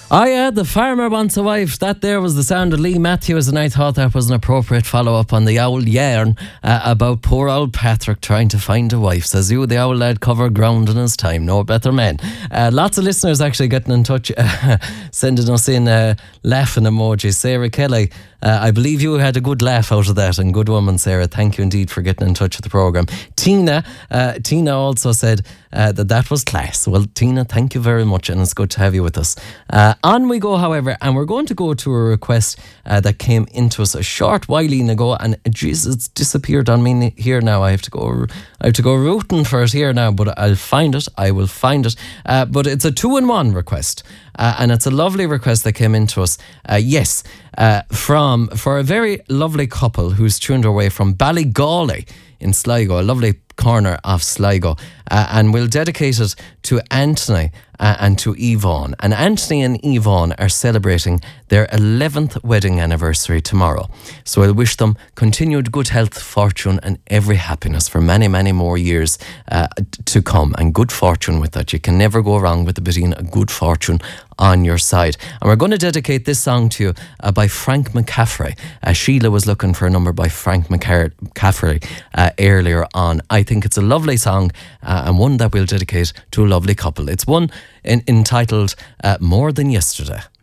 Oh yeah, the farmer wants a wife. That there was the sound of Lee Matthews, and I thought that was an appropriate follow-up on the old yarn about poor old Patrick trying to find a wife. Says you, the old lad covered ground in his time, no better man. Lots of listeners actually getting in touch, sending us in laughing emojis. Sarah Kelly, I believe you had a good laugh out of that, and good woman, Sarah. Thank you indeed for getting in touch with the programme. Tina also said that was class. Well, Tina, thank you very much, and it's good to have you with us. On we go, however, and we're going to go to a request that came into us a short while ago, and Jesus, it's disappeared on me here now. I have to go rooting for it here now, but I'll find it. I will find it. But it's a 2-in-1 request, and it's a lovely request that came into us. For a very lovely couple who's tuned our way from Ballygawley in Sligo, a lovely corner of Sligo, and we'll dedicate it to Anthony and to Yvonne. And Anthony and Yvonne are celebrating their 11th wedding anniversary tomorrow. So I wish them continued good health, fortune and every happiness for many, many more years to come, and good fortune with that. You can never go wrong with being a good fortune on your side. And we're going to dedicate this song to you by Frank McCaffrey. Sheila was looking for a number by Frank McCaffrey earlier on. I think it's a lovely song, and one that we'll dedicate to a lovely couple. It's one entitled More Than Yesterday.